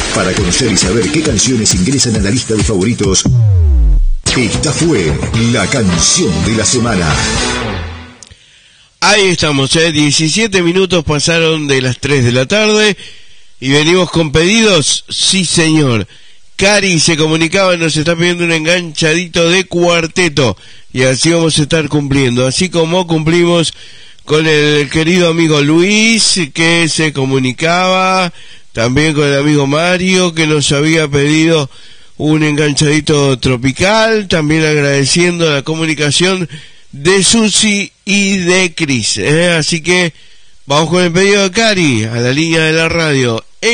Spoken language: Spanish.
Para conocer y saber qué canciones ingresan a la lista de favoritos, esta fue la canción de la semana. Ahí estamos, 17 minutos pasaron de las 3 de la tarde y venimos con pedidos. Sí, señor. Cari se comunicaba, nos está pidiendo un enganchadito de cuarteto y así vamos a estar cumpliendo, así como cumplimos con el querido amigo Luis, que se comunicaba, también con el amigo Mario, que nos había pedido un enganchadito tropical, también agradeciendo la comunicación de Susi y de Cris, así que vamos con el pedido de Cari, a la línea de la radio.